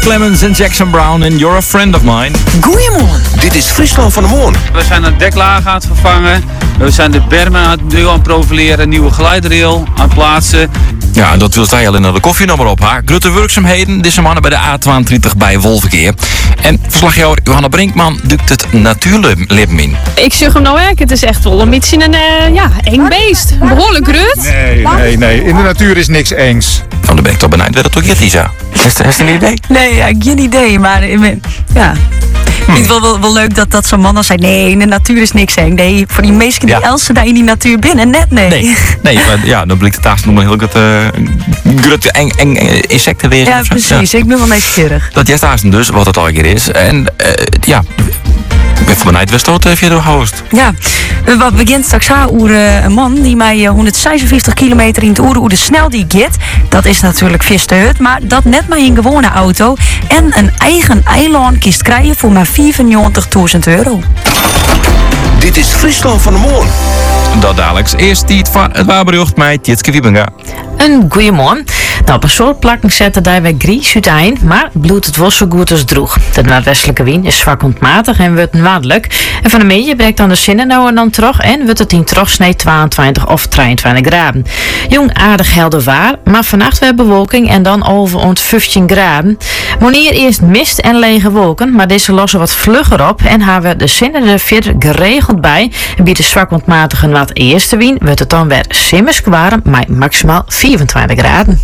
Clemens en Jackson Brown en You're a Friend of Mine. Goeiemorgen. Dit is Friesland van de Moorn. We zijn een deklaag aan het vervangen. We zijn de bermen aan het profileren. Nieuwe glijdrail aan het plaatsen. Ja, dat wil zij al in de koffienummer op haar. Grote werkzaamheden, deze mannen bij de A22 bij Wolverkeer. En verslaggever Johanna Brinkman duikt het natuurleven in. Ik zeg hem nou echt, het is echt wel een beetje een eng beest. Behoorlijk rut. Nee. In de natuur is niks engs. Van de Beek tot benauwd werd het toch hier, Lisa? Heeft je een idee? Nee, ja, geen idee, maar ja. Ik vind het wel leuk dat zo'n man dan zei, nee, in de natuur is niks eng. Nee, voor die meesten die Elsen daar in die natuur binnen, net nee. Nee, maar ja, dan blijkt het haast nog heel goed grote eng insecten weer. Ja, precies. Ja. Ik ben wel nieuwsgierig. Dat jij haast dus, wat het al keer is. En ik ben van benijd wist dat je door host. Ja, wat begint straks over een man die mij 156 kilometer in het uur hoe de snel die gaat. Dat is natuurlijk vis te hut, maar dat net maar een gewone auto en een eigen eiland kiest krijgen voor maar €95.000. Dit is Friesland van de Moorn. Dat dadelijk. Eerst tijd van het waarbericht met Jitske Wiebenga. Een goeiemorgen. Nou, op een soort plakken zetten daar bij Gries uiteen, maar bloedt het was zo goed als droeg. De noordwestelijke wind is zwak ontmatig en wordt waardelijk. En van de media breekt dan de zinnen nou en dan terug en wordt het in terugsnee 22 of 23 graden. Jong aardig helder waar, maar vannacht weer bewolking en dan over rond 15 graden. Morgen eerst mist en lege wolken, maar deze lossen wat vlugger op en hebben we de zinnen er verder geregeld bij. En biedt de zwak ontmatige wat eerste wind, wordt het dan weer simmers warm, maar maximaal 24 graden.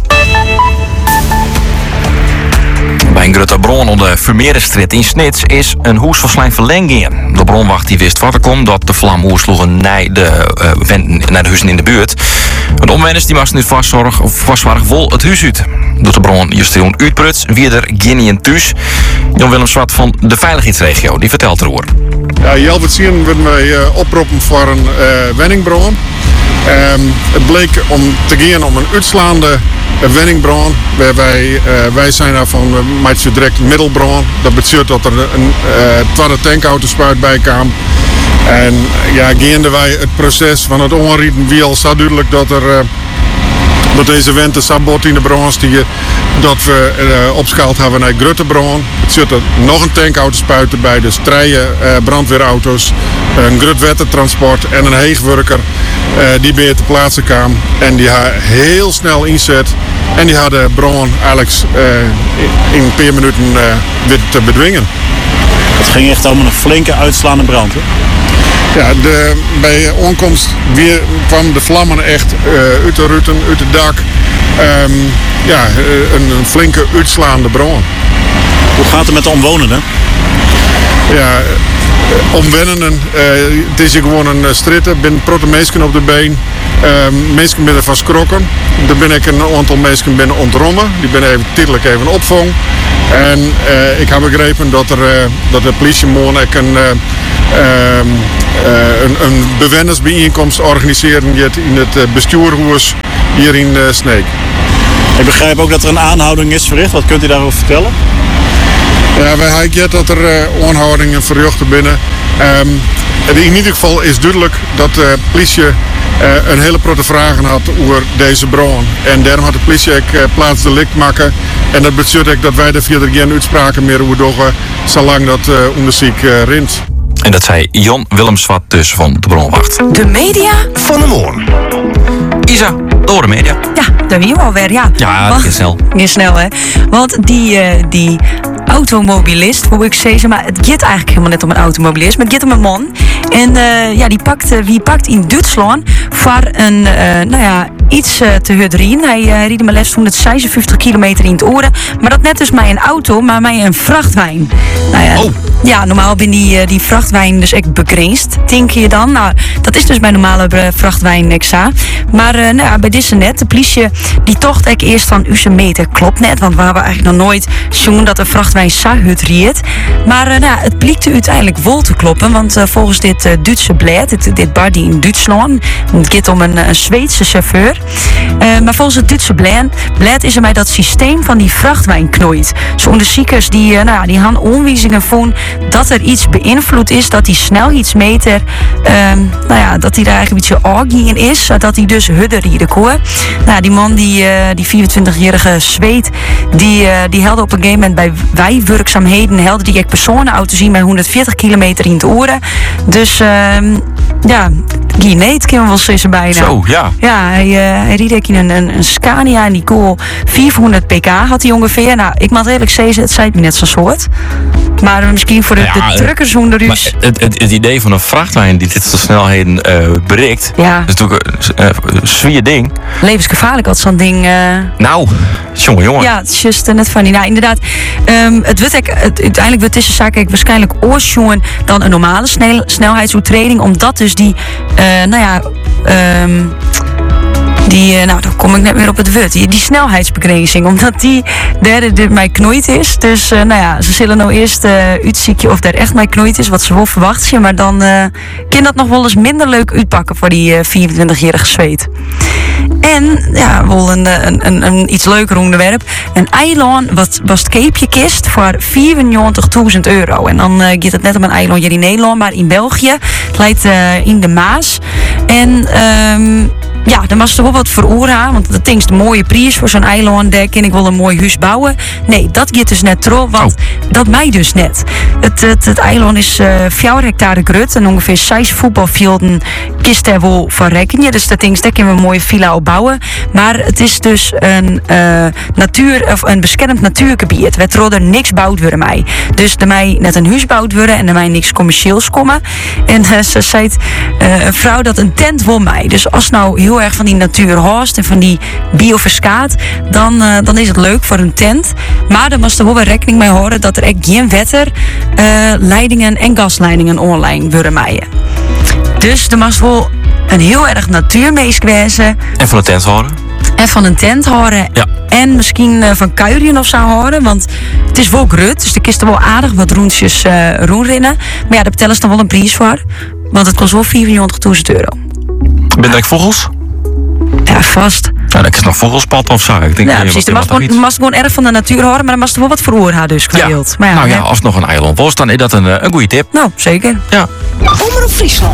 Bij een grote bron op de Vermeerenstraat in Snits is een hoes van slein verlenging. De bronwacht die wist wat er komt dat de vlam oersloegen naar de huizen in de buurt. De omwoners die moesten nu vastzorgen vol het huis uit. Door de bron Justin Uitpruts, wie er Guinea thuis. Jan Willem Zwart van de veiligheidsregio, die vertelt erover. Ja, Jelbert zien willen wij oproepen voor een wenningbron. Het bleek om te gaan om een uitslaande wenningbron. Wij zijn daarvan met je direct middelbron. Dat betekent dat er een tweede tankauto-spuit bij kwam. En ja, gaande wij het proces van het onrieden wiel zo duidelijk dat dat deze winter sabot in de bron stiegen, dat we opschaald hebben naar Gruttebron. Het zit er nog een tankauto spuiten dus 3 brandweerauto's, een grutwettertransport en een heegwerker die bij te plaatsen kwam. En die had heel snel inzet en die had de bron eigenlijk in een paar minuten weer te bedwingen. Het ging echt om een flinke uitslaande brand, hè? Ja, bij onkomst kwam de vlammen echt uit de ruiten, uit het dak. Een flinke uitslaande bron. Hoe gaat het met de omwonenden? Ja, omwennenden. Het is hier gewoon een stritten. Binnen protomeesken op de been. Mensen binnen van skrokken. Er ben ik een aantal mensen binnen ontrommen. Die ben even tijdelijk even opvang. En ik heb begrepen dat de politie morgen een bewennersbijeenkomst organiseren in het bestuurhuis hier in Sneek. Ik begrijp ook dat er een aanhouding is verricht. Wat kunt u daarover vertellen? Ja, wij hebben dat er aanhoudingen verricht binnen. In ieder geval is duidelijk dat de politie een hele grote vragen had over deze bron. En daarom had de politie ook plaatsdelict maken. En dat betekent dat wij er verder geen uitspraken meer over doen, zolang dat onderzoek rint. En dat zei Jan Willem Zwart dus van de bronwacht. De media Van de Moorn. Isa, door de media. Ja, daar weer alweer, ja. Ja, dat is snel. Niet snel, hè. Want die automobilist, hoe ik zeggen, maar het gaat eigenlijk helemaal net om een automobilist, maar het gaat om een man. En wie pakt in Duitsland voor een, iets te hudrien. Hij riep maar liefst 156 kilometer in het oren. Maar dat net dus met een auto, maar met een vrachtwijn. Nou ja, ja, normaal ben die vrachtwijn dus echt begrensd. Denk je dan? Nou, dat is dus mijn normale vrachtwijn exa. Maar bij deze net, de politie die tocht ik eerst van uw meter klopt net. Want we hebben eigenlijk nog nooit zien dat een vrachtwijn zo hudriet. Maar het blikte uiteindelijk wel te kloppen. Want volgens dit Duitse blad, dit bar die in Duitsland, het gaat om een Zweedse chauffeur. Maar volgens het Duitse blad is er mij dat systeem van die vrachtwijn knoeit. Zo onderzoekers die gaan onwijzingen voelen dat er iets beïnvloed is, dat die snelheidsmeter, dat die daar eigenlijk een beetje orgie in is, zodat hij dus hudder rieden kon. Nou, die man, die 24-jarige Zweed, die helde op een gegeven moment bij wijwerkzaamheden, helde die personenauto zien met 140 kilometer in de oren. Dus Guineet kunnen we wel zeggen bijna. Zo, ja. Ja, hij ried ook in een Scania en die kool 400 pk had hij ongeveer. Nou, ik moet eerlijk zeggen, het zei het me net zo'n soort. Maar misschien voor de truckers onder u. Het idee van een vrachtwijn die dit soort snelheden bereikt, ja, is natuurlijk een zwier ding. Levensgevaarlijk als zo'n ding. Nou, jongen. Ja, het is juist net van die. Nou, inderdaad, uiteindelijk wordt deze zaak waarschijnlijk oorsjongen dan een normale snelheidsovertreding, omdat dus die, dan kom ik net weer op het woord. Die snelheidsbegrenzing, omdat die derde mij knoeit is. Dus ze zullen nou eerst uitzieken of er echt mij knoeit is, wat ze wel verwachten. Maar dan kan dat nog wel eens minder leuk uitpakken voor die 24-jarige Zweed. En ja, wel een iets leuker onderwerp. Een eiland wat was het keepje kist voor €94.000. En dan gaat het net om een eiland hier in Nederland, maar in België. Het lijkt in de Maas. En dan was er wel wat voor oren, want dat is de mooie prijs voor zo'n eiland. Daar kan ik wel een mooi huis bouwen. Nee, dat gaat dus net trouw, want dat mij dus net. Het eiland is 4 hectare groot en ongeveer 6 voetbalvelden kist er wel van rekenen. Dus dat daar kunnen we een mooie villa op bouwen. Maar het is dus een een beschermd natuurgebied. We er niks bouwd worden mij. Dus er mij net een huis bouwd worden en er mij niks commercieels komen. En ze zei een vrouw dat een tent wil mij. Dus als nou heel erg van die natuur hoort en van die bioverskaat, dan is het leuk voor een tent. Maar dan moest er wel weer rekening mee houden dat er echt geen wetter leidingen en gasleidingen online worden maaien. Dus er moest wel een heel erg natuurmeest wezen. En van de tent horen. En van een tent horen. Ja. En misschien van kuierien of zo horen. Want het is wel grut. Dus de kist er wel aardig wat roentjes roenrinnen. Maar ja, daar betellen ze dan wel een prijs voor. Want het kost wel €94.000. Ben je vogels? Ja, vast. Ja, dat is nog vogelspad of zo. Ik denk, ja, precies. Er mag gewoon erg van de natuur horen, maar er mag er wel wat voor oor dus qua beeld. Maar als het nog een eiland was, dan is dat een goede tip. Nou, zeker. Ja. Omroep Friesland.